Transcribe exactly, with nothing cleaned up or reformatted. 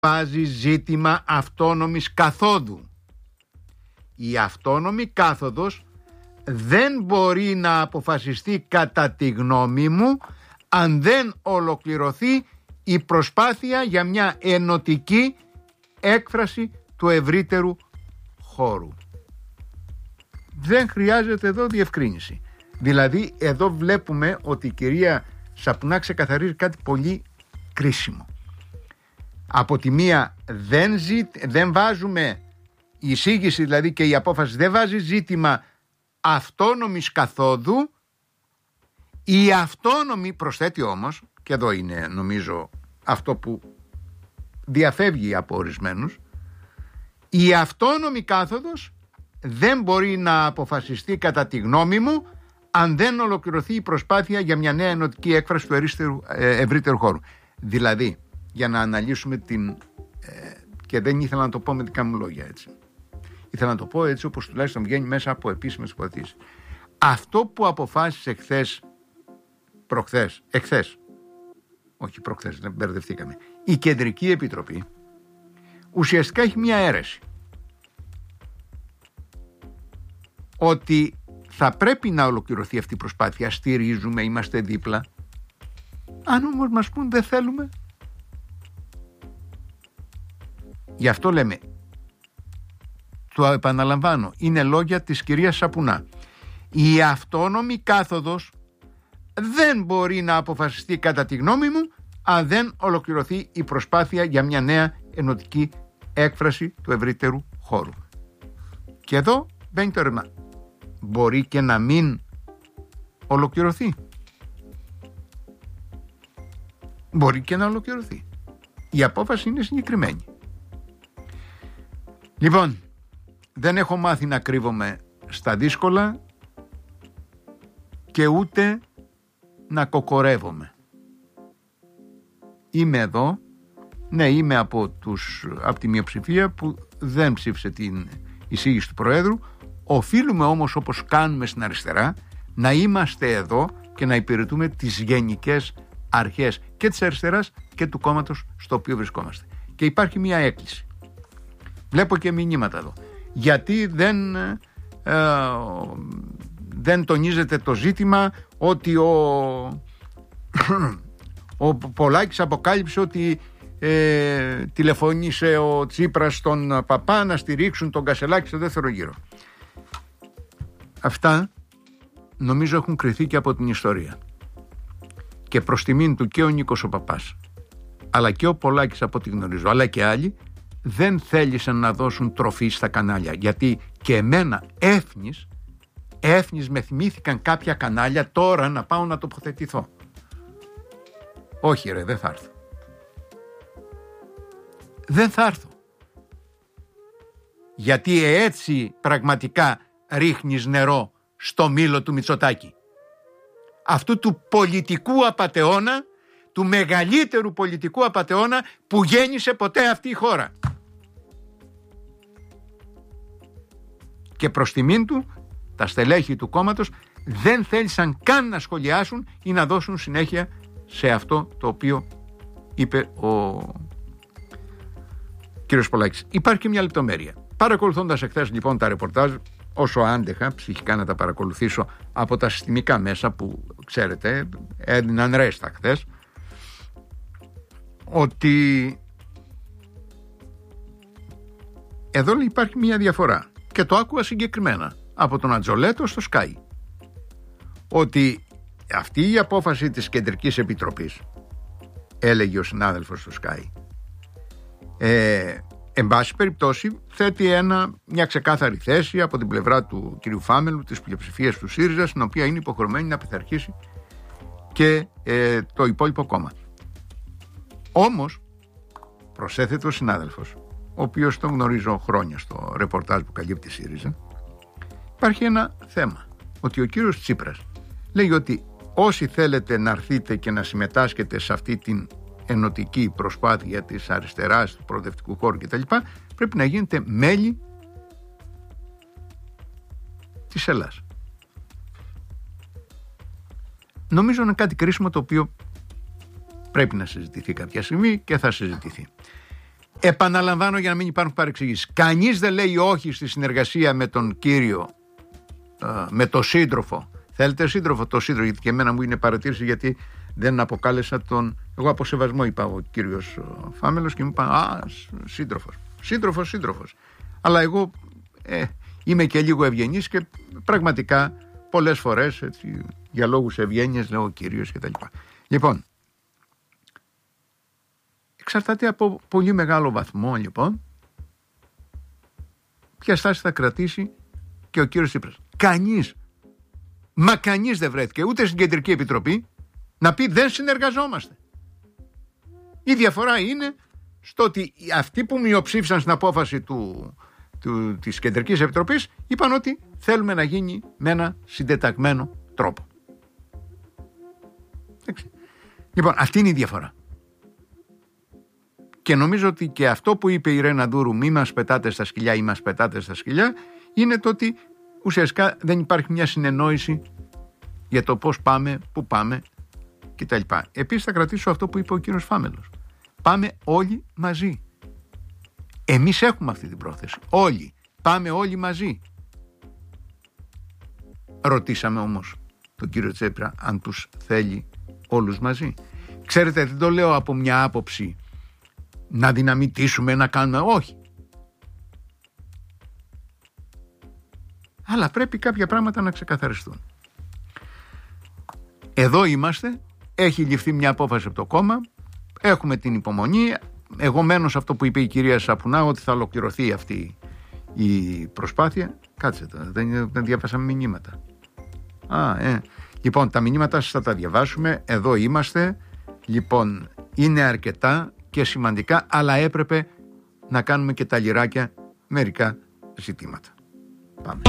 βάζει ζήτημα αυτόνομης καθόδου. Η αυτόνομη κάθοδος δεν μπορεί να αποφασιστεί κατά τη γνώμη μου αν δεν ολοκληρωθεί η προσπάθεια για μια ενωτική έκφραση του ευρύτερου χώρου. Δεν χρειάζεται εδώ διευκρίνηση. Δηλαδή εδώ βλέπουμε ότι η κυρία Σαπουνά ξεκαθαρίζει κάτι πολύ κρίσιμο. Από τη μία δεν, ζη, δεν βάζουμε, η εισήγηση δηλαδή και η απόφαση δεν βάζει ζήτημα αυτόνομης καθόδου. Η αυτόνομη, προσθέτει όμως, και εδώ είναι νομίζω αυτό που διαφεύγει από ορισμένους, η αυτόνομη κάθοδος δεν μπορεί να αποφασιστεί κατά τη γνώμη μου αν δεν ολοκληρωθεί η προσπάθεια για μια νέα ενωτική έκφραση του ευρύτερου χώρου. Δηλαδή, για να αναλύσουμε την... Ε, και δεν ήθελα να το πω με δικά μου λόγια έτσι. Ήθελα να το πω έτσι όπως τουλάχιστον βγαίνει μέσα από επίσημες υποθέσεις. Αυτό που αποφάσισε χθες, προχθές, εχθές, όχι προχθές, δεν μπερδευτήκαμε, η Κεντρική Επιτροπή ουσιαστικά έχει μια αίρεση. Ότι θα πρέπει να ολοκληρωθεί αυτή η προσπάθεια, στηρίζουμε, είμαστε δίπλα. Αν όμως μας πούν δεν θέλουμε, γι' αυτό λέμε, το επαναλαμβάνω, είναι λόγια της κυρίας Σαπουνά. Η αυτόνομη κάθοδος δεν μπορεί να αποφασιστεί κατά τη γνώμη μου αν δεν ολοκληρωθεί η προσπάθεια για μια νέα ενωτική έκφραση του ευρύτερου χώρου. Και εδώ μπαίνει το ερώτημα. Μπορεί και να μην ολοκληρωθεί. Μπορεί και να ολοκληρωθεί. Η απόφαση είναι συγκεκριμένη. Λοιπόν, δεν έχω μάθει να κρύβομαι στα δύσκολα και ούτε να κοκορεύομαι. Είμαι εδώ, ναι, είμαι από, τους, από τη μειοψηφία που δεν ψήφισε την εισήγηση του Προέδρου. Οφείλουμε όμως, όπως κάνουμε στην αριστερά, να είμαστε εδώ και να υπηρετούμε τις γενικές αρχές και της αριστεράς και του κόμματος στο οποίο βρισκόμαστε. Και υπάρχει μια έκκληση. Βλέπω και μηνύματα εδώ. Γιατί δεν, ε, δεν τονίζεται το ζήτημα ότι ο, ο Πολάκης αποκάλυψε ότι ε, τηλεφώνησε ο Τσίπρας στον Παπά να στηρίξουν τον Κασελάκη στο δεύτερο γύρο. Αυτά νομίζω έχουν κριθεί και από την ιστορία. Και προς τιμήν του και ο Νίκος ο Παπάς, αλλά και ο Πολάκης από ό,τι γνωρίζω, αλλά και άλλοι, δεν θέλησαν να δώσουν τροφή στα κανάλια. Γιατί και εμένα έφνης, έφνης με θυμήθηκαν κάποια κανάλια τώρα να πάω να τοποθετηθώ. Όχι ρε, δεν θα έρθω. Δεν θα έρθω. Γιατί έτσι πραγματικά ρίχνεις νερό στο μήλο του Μητσοτάκη. Αυτού του πολιτικού απατεώνα, του μεγαλύτερου πολιτικού απατεώνα που γέννησε ποτέ αυτή η χώρα. Και προς τιμήν του, τα στελέχη του κόμματος δεν θέλησαν καν να σχολιάσουν ή να δώσουν συνέχεια σε αυτό το οποίο είπε ο κύριος Πολάκης. Υπάρχει και μια λεπτομέρεια. Παρακολουθώντας εχθές λοιπόν τα ρεπορτάζ, όσο άντεχα ψυχικά να τα παρακολουθήσω από τα συστημικά μέσα που ξέρετε έδιναν ρέστα χθες, ότι εδώ υπάρχει μια διαφορά και το άκουγα συγκεκριμένα από τον Ατζολέτο στο Sky, ότι αυτή η απόφαση της Κεντρικής Επιτροπής, έλεγε ο συνάδελφος στο Sky, ε, εν πάση περιπτώσει θέτει ένα, μια ξεκάθαρη θέση από την πλευρά του κ. Φάμελου, της πλειοψηφίας του ΣΥΡΙΖΑ, στην οποία είναι υποχρεωμένη να πειθαρχήσει και ε, το υπόλοιπο κόμμα. Όμως προσέθεται ο συνάδελφος, ο οποίος τον γνωρίζω χρόνια στο ρεπορτάζ που καλύπτει η ΣΥΡΙΖΑ, υπάρχει ένα θέμα, ότι ο κύριος Τσίπρας λέει ότι όσοι θέλετε να έρθετε και να συμμετάσχετε σε αυτή την ενωτική προσπάθεια της αριστεράς, του προοδευτικού χώρου κτλ., πρέπει να γίνετε μέλη της Ελλάς. Νομίζω είναι κάτι κρίσιμο το οποίο πρέπει να συζητηθεί κάποια στιγμή και θα συζητηθεί. Επαναλαμβάνω για να μην υπάρχουν παρεξηγήσεις. Κανείς δεν λέει όχι στη συνεργασία με τον κύριο, με το σύντροφο. Θέλετε σύντροφο, το σύντροφο, γιατί και εμένα μου είναι παρατήρηση, γιατί δεν αποκάλεσα τον. Εγώ από σεβασμό είπα ο κύριος Φάμελος και μου είπα α, σύντροφος. Σύντροφος, σύντροφος. Αλλά εγώ ε, είμαι και λίγο ευγενής και πραγματικά πολλές φορές έτσι, για λόγους ευγένειας λέω ο κύριος κτλ. Λοιπόν, εξαρτάται από πολύ μεγάλο βαθμό λοιπόν ποια στάση θα κρατήσει και ο κύριος Τσίπρας. Κανείς, μα κανείς δεν βρέθηκε ούτε στην Κεντρική Επιτροπή να πει δεν συνεργαζόμαστε. Η διαφορά είναι στο ότι αυτοί που μειοψήφισαν στην απόφαση του, του, της Κεντρικής Επιτροπής είπαν ότι θέλουμε να γίνει με ένα συντεταγμένο τρόπο. Λοιπόν, αυτή είναι η διαφορά. Και νομίζω ότι και αυτό που είπε η Ρένα Ντούρου, μη μας πετάτε στα σκυλιά ή μας πετάτε στα σκυλιά, είναι το ότι ουσιαστικά δεν υπάρχει μια συνεννόηση για το πώς πάμε, πού πάμε κτλ. Επίσης θα κρατήσω αυτό που είπε ο κύριος Φάμελος. Πάμε όλοι μαζί. Εμείς έχουμε αυτή την πρόθεση. Όλοι. Πάμε όλοι μαζί. Ρωτήσαμε όμως τον κύριο Τσίπρα αν τους θέλει όλους μαζί. Ξέρετε, δεν το λέω από μια άποψη να δυναμητήσουμε, να κάνουμε, όχι. Αλλά πρέπει κάποια πράγματα να ξεκαθαριστούν. Εδώ είμαστε, έχει ληφθεί μια απόφαση από το κόμμα, έχουμε την υπομονή, εγώ μένω σε αυτό που είπε η κυρία Σαπουνά, ότι θα ολοκληρωθεί αυτή η προσπάθεια. Κάτσε τώρα, δεν, δεν διαβάσαμε μηνύματα. Α, ε. Λοιπόν, τα μηνύματα σας θα τα διαβάσουμε, εδώ είμαστε, λοιπόν, είναι αρκετά και σημαντικά, αλλά έπρεπε να κάνουμε και τα λιράκια μερικά ζητήματα. Πάμε.